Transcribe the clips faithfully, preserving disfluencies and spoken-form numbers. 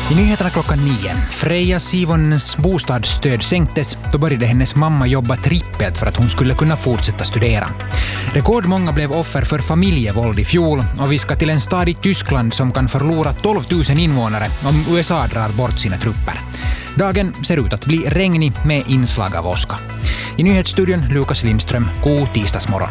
I nyheterna klockan nio. Freja Sivonens bostadsstöd sänktes. Då började hennes mamma jobba trippelt för att hon skulle kunna fortsätta studera. Rekordmånga blev offer för familjevåld i fjol och vi ska till en stad i Tyskland som kan förlora tolv tusen invånare om U S A drar bort sina trupper. Dagen ser ut att bli regnig med inslag av åska. I nyhetsstudion Lukas Lindström, god tisdagsmorgon.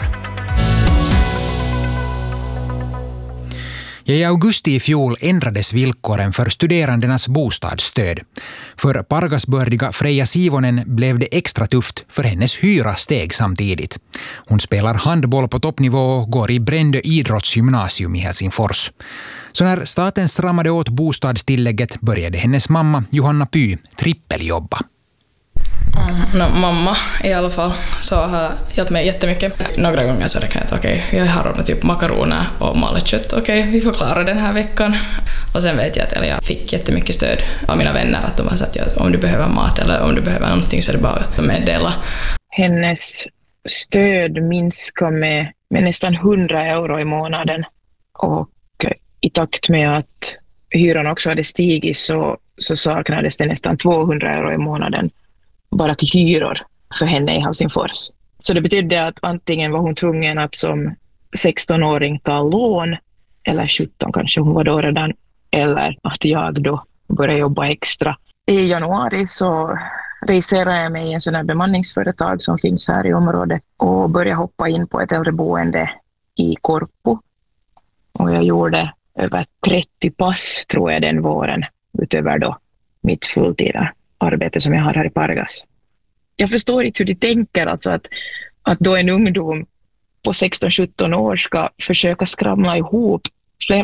I augusti i fjol ändrades villkoren för studerandernas bostadsstöd. För Pargasbördiga Freja Sivonen blev det extra tufft för hennes hyra steg samtidigt. Hon spelar handboll på toppnivå och går i Brändö idrottsgymnasium i Helsingfors. Så när staten stramade åt bostadstillägget började hennes mamma Johanna Py trippeljobba. Mm, no, mamma i alla fall så har hjälpt mig jättemycket. Några gånger så räknar jag att okej, okay, jag har råd med typ makaroner och malet kött. Okej, okay, vi får klara den här veckan. Och sen vet jag att eller jag fick jättemycket stöd av mina vänner att de har sagt att om du behöver mat eller om du behöver någonting så är det bara att meddela. Hennes stöd minskar med, med nästan hundra euro i månaden. Och i takt med att hyran också hade stigit så, så saknades det nästan tvåhundra euro i månaden bara till hyror för henne i Helsingfors. Så det betydde att antingen var hon tvungen att som sexton-åring ta lån, eller sjutton kanske hon var då redan, eller att jag då började jobba extra. I januari så registrerade jag mig i en sån här bemanningsföretag som finns här i området och började hoppa in på ett äldreboende i Korpo. Och jag gjorde över trettio pass tror jag den våren utöver då mitt fulltida arbete som jag har här i Pargas. Jag förstår inte hur de tänker alltså att, att då en ungdom på sexton sjutton år ska försöka skramla ihop